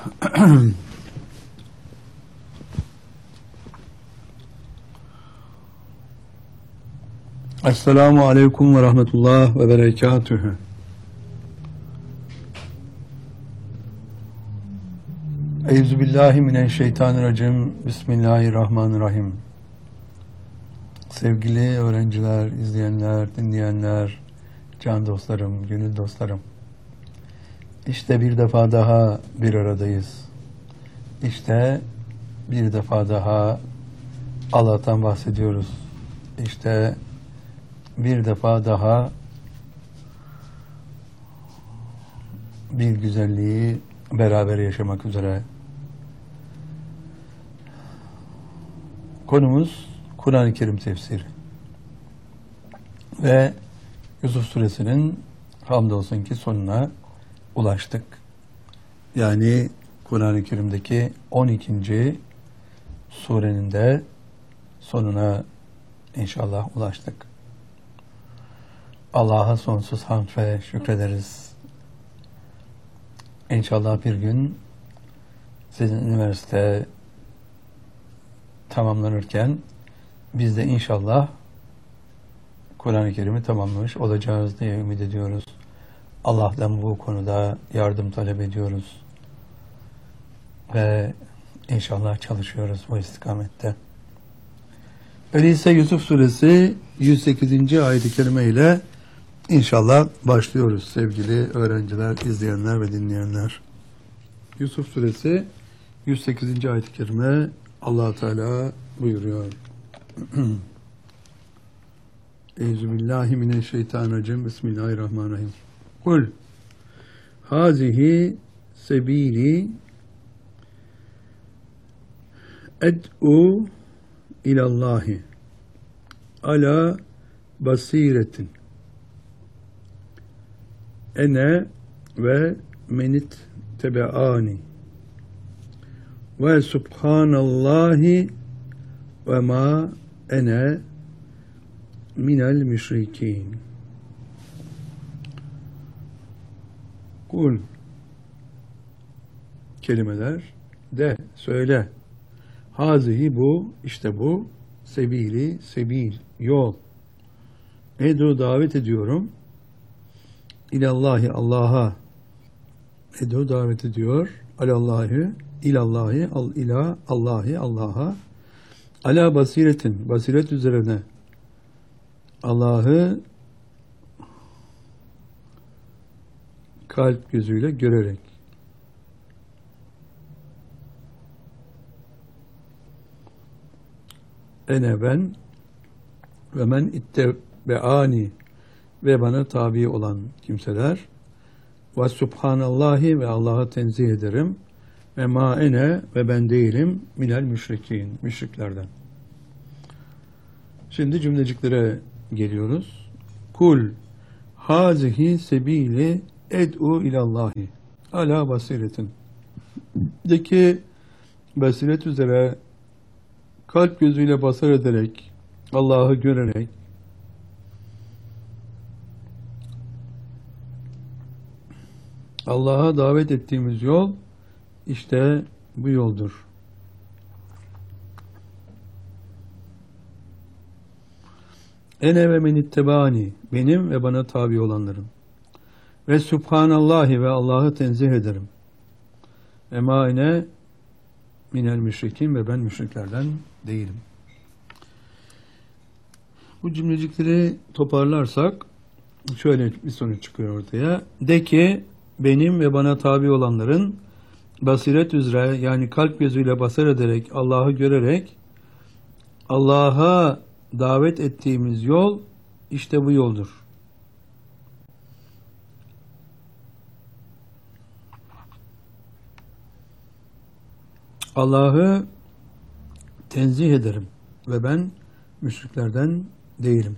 Esselamu Aleyküm ve Rahmetullah ve Berekatühü. Euzubillahimineşşeytanirracim. Bismillahirrahmanirrahim. Sevgili öğrenciler, izleyenler, dinleyenler, can dostlarım, gönül dostlarım. İşte bir defa daha bir aradayız. İşte bir defa daha Allah'tan bahsediyoruz. İşte bir defa daha bir güzelliği beraber yaşamak üzere. Konumuz Kur'an-ı Kerim tefsiri. Ve Yusuf Suresinin hamdolsun ki sonuna ulaştık. Yani Kur'an-ı Kerim'deki 12. surenin de sonuna inşallah ulaştık. Allah'a sonsuz hamd ve şükrederiz. İnşallah bir gün sizin üniversite tamamlanırken biz de inşallah Kur'an-ı Kerim'i tamamlamış olacağız diye ümit ediyoruz. Allah'tan bu konuda yardım talep ediyoruz. Ve inşallah çalışıyoruz bu istikamette. Öyleyse Yusuf Suresi 108. ayet-i kerime ile İnşallah başlıyoruz sevgili öğrenciler, izleyenler ve dinleyenler. Yusuf Suresi 108. ayet-i kerime Allah Teala buyuruyor. Euzubillahimineşşeytanirracim. Bismillahirrahmanirrahim. Kul hazihi sebili ed'u ilallahi ala basiretin ene ve menit tebeani ve subhanallahi ve ma ene minel müşrikin. Kul kelimeler de söyle. Hazihi bu, işte bu, sebili, sebil, yol. Edu davet ediyorum. İlallahi Allah'a. Edu davet ediyor. Alallahi, ilallahi, al ilah, Allahi, Allah'a. Ala basiretin, basiret üzerine. Allah'ı kalp gözüyle görerek. Ene ben ve men ittebeani ve bana tabi olan kimseler ve subhanallahi ve Allah'a tenzih ederim ve ma ene ve ben değilim minel müşrikin, müşriklerden. Şimdi cümleciklere geliyoruz. Kul hazihi sebili ed'u ilallahi ala basiretin. De ki basiret üzere kalp gözüyle basar ederek, Allah'ı görerek, Allah'a davet ettiğimiz yol işte bu yoldur. Ene ve men ittebani, benim ve bana tabi olanlarım. Ve subhanallahi ve Allah'ı tenzih ederim. Ve ma ene minel müşrikin ve ben müşriklerden değilim. Bu cümlecikleri toparlarsak şöyle bir sonuç çıkıyor ortaya. De ki benim ve bana tabi olanların basiret üzere yani kalp gözüyle basar ederek Allah'ı görerek Allah'a davet ettiğimiz yol işte bu yoldur. Allah'ı tenzih ederim ve ben müşriklerden değilim.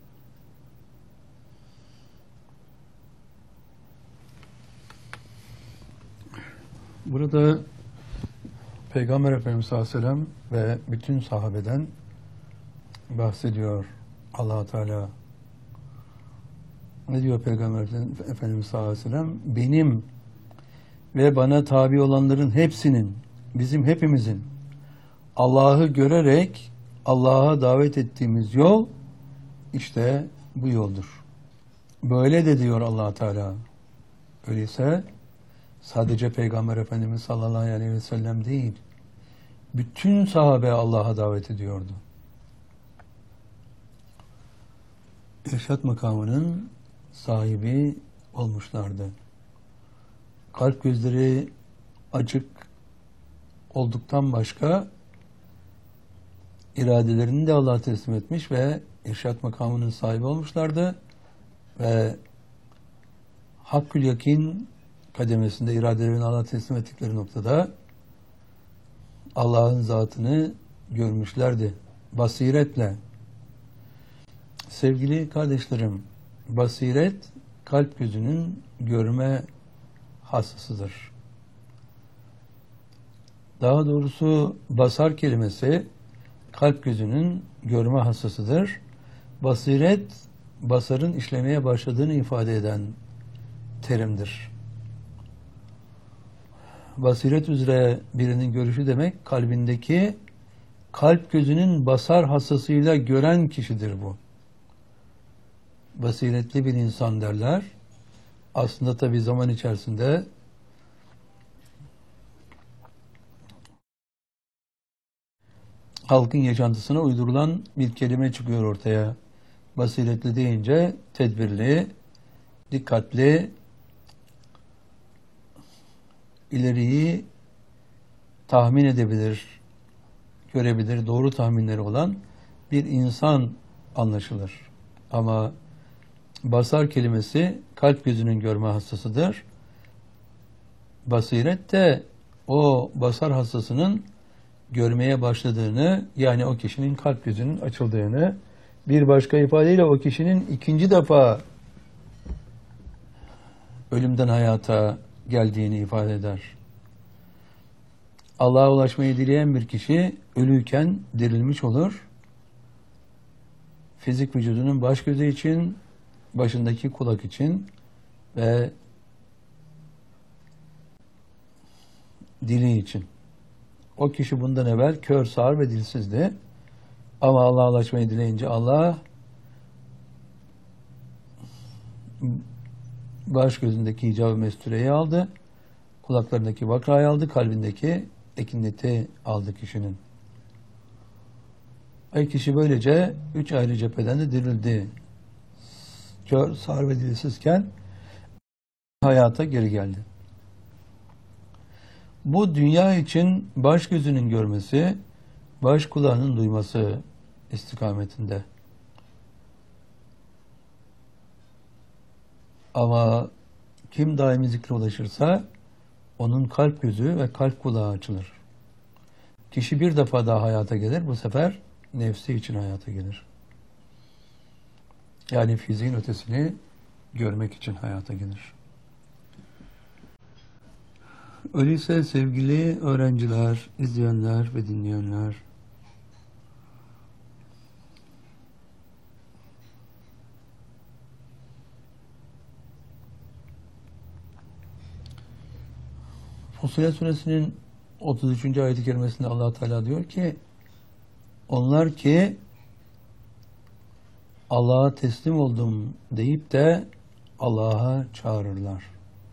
Burada Peygamber Efendimiz sallallahu aleyhi ve sellem ve bütün sahabeden bahsediyor Allah Teala. Ne diyor Peygamber Efendimiz sallallahu aleyhi ve sellem? Benim ve bana tabi olanların hepsinin, bizim hepimizin Allah'ı görerek Allah'a davet ettiğimiz yol işte bu yoldur. Böyle de diyor Allah Teala. Öyleyse sadece Peygamber Efendimiz sallallahu aleyhi ve sellem değil, bütün sahabe Allah'a davet ediyordu. İrşad makamının sahibi olmuşlardı. Kalp gözleri açık olduktan başka iradelerini de Allah'a teslim etmiş ve irşad makamının sahibi olmuşlardı ve hakkül yakin kademesinde iradelerini Allah'a teslim ettikleri noktada Allah'ın zatını görmüşlerdi. Basiretle. Sevgili kardeşlerim, basiret kalp gözünün görme hassasıdır. Daha doğrusu basar kelimesi kalp gözünün görme hassasıdır. Basiret, basarın işlemeye başladığını ifade eden terimdir. Basiret üzere birinin görüşü demek, kalbindeki kalp gözünün basar hassasıyla gören kişidir bu. Basiretli bir insan derler. Aslında tabii zaman içerisinde halkın yaşantısına uydurulan bir kelime çıkıyor ortaya. Basiretli deyince tedbirli, dikkatli, ileriyi tahmin edebilir, görebilir, doğru tahminleri olan bir insan anlaşılır. Ama basar kelimesi kalp gözünün görme hassasıdır. Basiret de o basar hassasının görmeye başladığını, yani o kişinin kalp gözünün açıldığını, bir başka ifadeyle o kişinin ikinci defa ölümden hayata geldiğini ifade eder. Allah'a ulaşmayı dileyen bir kişi ölüyken dirilmiş olur. Fizik vücudunun baş gözü için, başındaki kulak için ve dili için. O kişi bundan evvel kör, sağır ve dilsizdi. Ama Allah'a ulaşmayı dileyince Allah baş gözündeki icab-ı mestureyi aldı, kulaklarındaki vakrayı aldı, kalbindeki ekineti aldı kişinin. O kişi böylece 3 ayrı cepheden de dirildi. Kör, sağır ve dilsizken hayata geri geldi. Bu dünya için baş gözünün görmesi, baş kulağının duyması istikametinde. Ama kim daimi zikre ulaşırsa onun kalp gözü ve kalp kulağı açılır. Kişi bir defa daha hayata gelir, bu sefer nefsi için hayata gelir. Yani fiziğin ötesini görmek için hayata gelir. Öyleyse sevgili öğrenciler, izleyenler ve dinleyenler, Fussilet Suresinin 33. ayet-i kerimesinde Allah Teala diyor ki, onlar ki Allah'a teslim oldum deyip de Allah'a çağırırlar.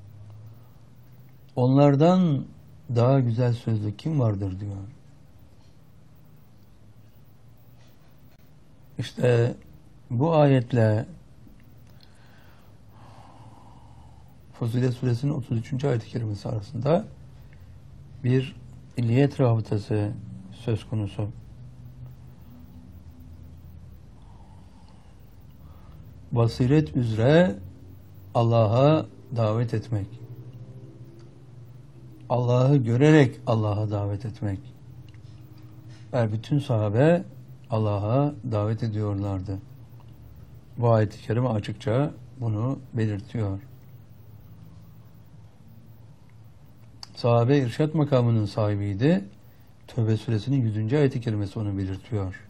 Onlardan daha güzel sözlü kim vardır diyor. İşte bu ayetle Fussilet Suresinin 33. ayet-i kerimesi arasında bir illiyet rabıtası söz konusu. Basiret üzere Allah'a davet etmek. Allah'ı görerek Allah'a davet etmek. Ve bütün sahabe Allah'a davet ediyorlardı. Bu ayet-i kerime açıkça bunu belirtiyor. Sahabe irşad makamının sahibiydi. Tövbe suresinin 100. ayet-i kerimesi onu belirtiyor.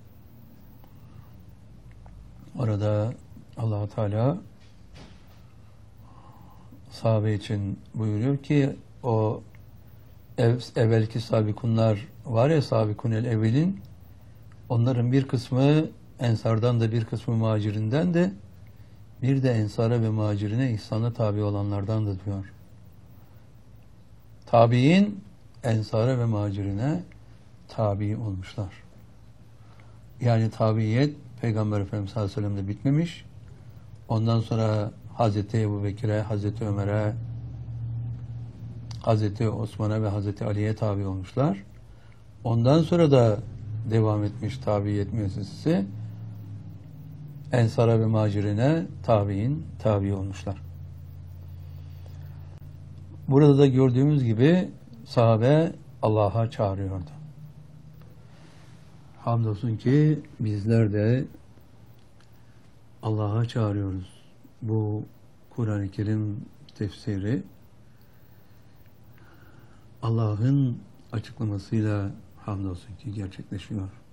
Orada Allah Teala sahabe için buyuruyor ki o evvelki sabikunlar var ya, sabikunel evvelin, onların bir kısmı ensardan da bir kısmı muhacirinden de bir de ensara ve muhacirine ihsana tabi olanlardan da diyor. Tabiin ensara ve muhacirine tabi olmuşlar. Yani tabiiyet Peygamber Efendimiz sallallahu aleyhi ve sellem'de bitmemiş. Ondan sonra Hazreti Ebubekir'e, Hazreti Ömer'e, Hazreti Osman'a ve Hazreti Ali'ye tabi olmuşlar. Ondan sonra da devam etmiş tabiiyet müessesesi. Ensara ve muhacirine tabi olmuşlar. Burada da gördüğümüz gibi sahabe Allah'a çağırıyordu. Hamdolsun ki bizler de Allah'a çağırıyoruz. Bu Kur'an-ı Kerim tefsiri Allah'ın açıklamasıyla hamdolsun ki gerçekleşiyor.